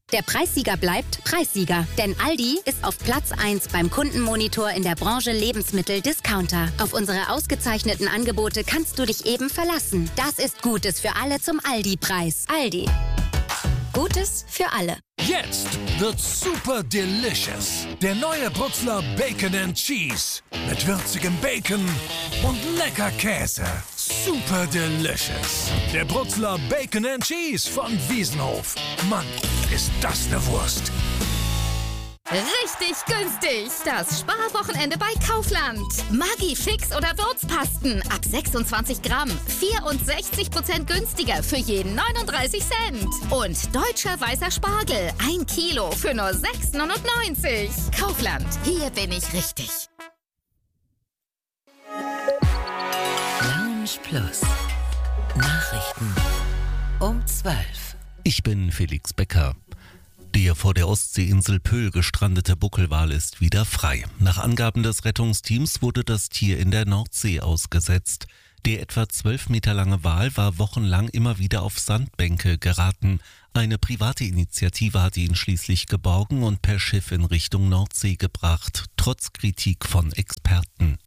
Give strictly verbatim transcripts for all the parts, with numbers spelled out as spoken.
Der Preissieger bleibt Preissieger, denn Aldi ist auf Platz eins beim Kundenmonitor in der Branche Lebensmittel-Discounter. Auf unsere ausgezeichneten Angebote kannst du dich eben verlassen. Das ist Gutes für alle zum Aldi-Preis. Aldi. Gutes für alle. Jetzt wird's super delicious. Der neue Brutzler Bacon and Cheese. Mit würzigem Bacon und lecker Käse. Super delicious. Der Brutzler Bacon and Cheese von Wiesenhof. Mann, ist das eine Wurst. Richtig günstig. Das Sparwochenende bei Kaufland. Maggi Fix oder Würzpasten ab sechsundzwanzig Gramm. vierundsechzig Prozent günstiger für jeden neununddreißig Cent. Und deutscher weißer Spargel. Ein Kilo für nur sechs neunundneunzig. Kaufland. Hier bin ich richtig. Lounge Plus. Nachrichten um zwölf. Ich bin Felix Becker. Der vor der Ostseeinsel Pöhl gestrandete Buckelwal ist wieder frei. Nach Angaben des Rettungsteams wurde das Tier in der Nordsee ausgesetzt. Der etwa zwölf Meter lange Wal war wochenlang immer wieder auf Sandbänke geraten. Eine private Initiative hatte ihn schließlich geborgen und per Schiff in Richtung Nordsee gebracht, trotz Kritik von Experten.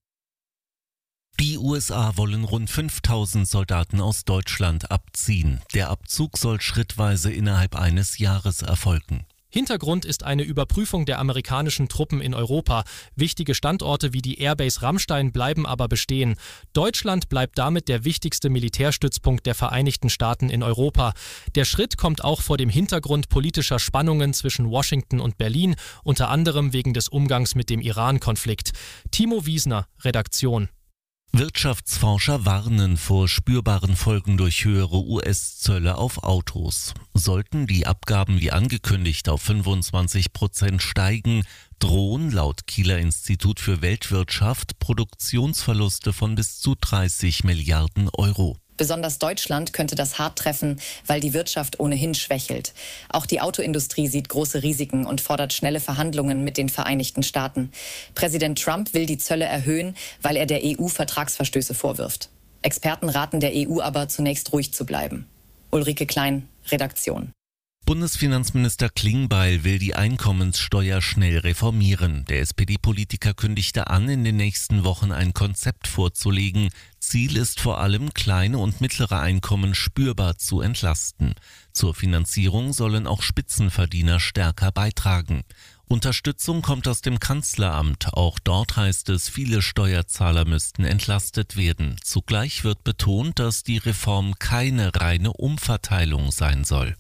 Die U S A wollen rund fünftausend Soldaten aus Deutschland abziehen. Der Abzug soll schrittweise innerhalb eines Jahres erfolgen. Hintergrund ist eine Überprüfung der amerikanischen Truppen in Europa. Wichtige Standorte wie die Airbase Ramstein bleiben aber bestehen. Deutschland bleibt damit der wichtigste Militärstützpunkt der Vereinigten Staaten in Europa. Der Schritt kommt auch vor dem Hintergrund politischer Spannungen zwischen Washington und Berlin, unter anderem wegen des Umgangs mit dem Iran-Konflikt. Timo Wiesner, Redaktion. Wirtschaftsforscher warnen vor spürbaren Folgen durch höhere U S-Zölle auf Autos. Sollten die Abgaben wie angekündigt auf fünfundzwanzig Prozent steigen, drohen laut Kieler Institut für Weltwirtschaft Produktionsverluste von bis zu dreißig Milliarden Euro. Besonders Deutschland könnte das hart treffen, weil die Wirtschaft ohnehin schwächelt. Auch die Autoindustrie sieht große Risiken und fordert schnelle Verhandlungen mit den Vereinigten Staaten. Präsident Trump will die Zölle erhöhen, weil er der E U Vertragsverstöße vorwirft. Experten raten der E U aber, zunächst ruhig zu bleiben. Ulrike Klein, Redaktion. Bundesfinanzminister Klingbeil will die Einkommenssteuer schnell reformieren. Der S P D-Politiker kündigte an, in den nächsten Wochen ein Konzept vorzulegen. Ziel ist vor allem, kleine und mittlere Einkommen spürbar zu entlasten. Zur Finanzierung sollen auch Spitzenverdiener stärker beitragen. Unterstützung kommt aus dem Kanzleramt. Auch dort heißt es, viele Steuerzahler müssten entlastet werden. Zugleich wird betont, dass die Reform keine reine Umverteilung sein soll.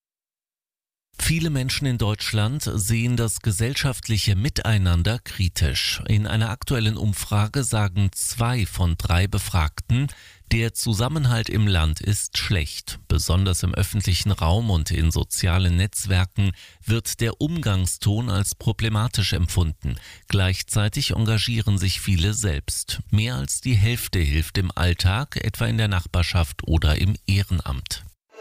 Viele Menschen in Deutschland sehen das gesellschaftliche Miteinander kritisch. In einer aktuellen Umfrage sagen zwei von drei Befragten, der Zusammenhalt im Land ist schlecht. Besonders im öffentlichen Raum und in sozialen Netzwerken wird der Umgangston als problematisch empfunden. Gleichzeitig engagieren sich viele selbst. Mehr als die Hälfte hilft im Alltag, etwa in der Nachbarschaft oder im Ehrenamt.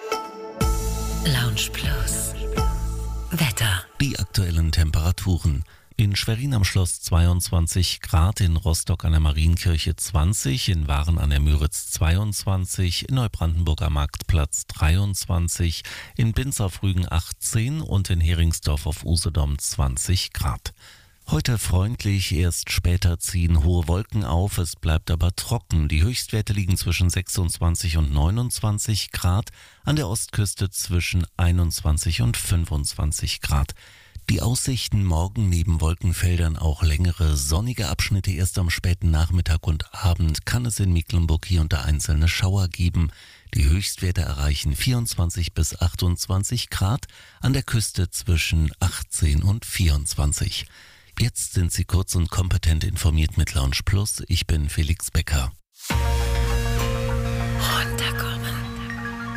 Lounge Plus. Wetter. Die aktuellen Temperaturen. In Schwerin am Schloss zweiundzwanzig Grad, in Rostock an der Marienkirche zwanzig, in Waren an der Müritz zweiundzwanzig, in Neubrandenburg am Marktplatz dreiundzwanzig, in Binz auf Rügen achtzehn und in Heringsdorf auf Usedom zwanzig Grad. Heute freundlich, erst später ziehen hohe Wolken auf, es bleibt aber trocken. Die Höchstwerte liegen zwischen sechsundzwanzig und neunundzwanzig Grad, an der Ostküste zwischen einundzwanzig und fünfundzwanzig Grad. Die Aussichten morgen neben Wolkenfeldern auch längere sonnige Abschnitte. Erst am späten Nachmittag und Abend kann es in Mecklenburg hier und da einzelne Schauer geben. Die Höchstwerte erreichen vierundzwanzig bis achtundzwanzig Grad, an der Küste zwischen achtzehn und vierundzwanzig. Jetzt sind Sie kurz und kompetent informiert mit Lounge Plus. Ich bin Felix Becker.